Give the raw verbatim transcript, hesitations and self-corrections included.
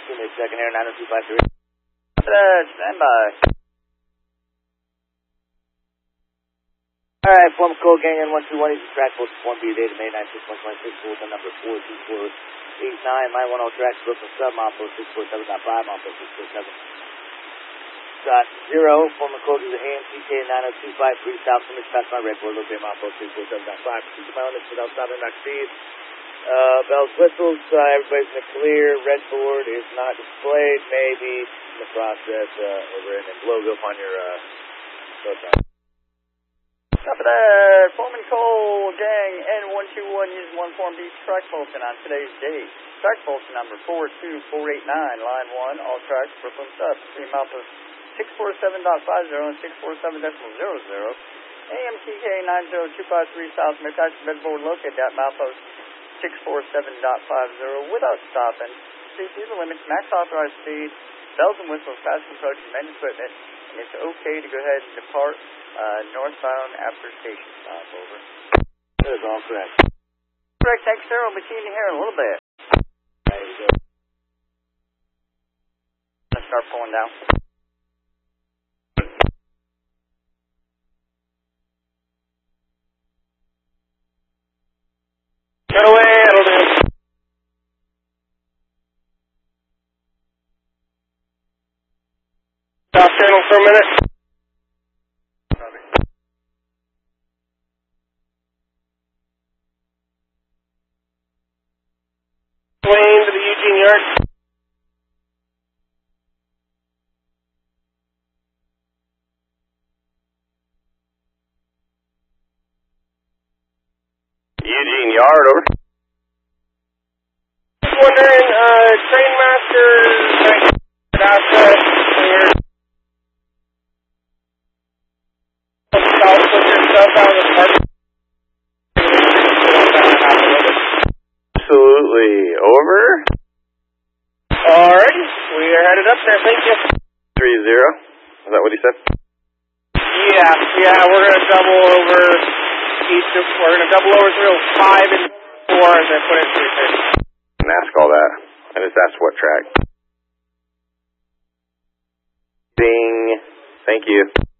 Give me a second here, nine oh two five three. Uh, stand by. Alright, form code gang in one two one, easy track, post one B, data May nine six one two six, full the number four two four eight nine, line one oh track, Brooklyn sub, mile post six four seven point five, mile post six four seven. Dot zero, former code is the A M C K nine oh two five three south, finish past my red board, located mile post six four seven point five, proceed to my limits without stopping max speed. Uh, bells, whistles, uh, everybody's in the clear, red board is not displayed, maybe in the process, uh, over in the logo on your, uh, phone. Top of that, Foreman Cole, gang, N one two one, use one form B track Fulton on today's date. Track Fulton number four two four eight nine, line one, all tracks, Brooklyn sub, between mile post six four seven point five zero and six four seven point zero zero. A M T K nine oh two five three south, may pass the bedboard located at mile post six four seven point five zero without stopping. Speed through the limits, max authorized speed, bells and whistles, fast approach, and main equipment, and it's okay to go ahead and depart uh, northbound after station stop. Over. That is all correct. Correct, thanks, sir. We'll be seeing you here in a little bit. There you go. Let's start pulling down. Get away, it'll do. Stop channel for a minute. Lane to the Eugene Yard. Eugene Yard, over. Just wondering, uh, train master, asset, clear. South of your stuff out of the park. Absolutely, over. Alright, we are headed up there, thank you. Three zero, is that what he said? Yeah, yeah, we're gonna double over. East of, we're going to double over three oh five and four and then put in three six. And ask all that. I just asked what track. Ding. Thank you.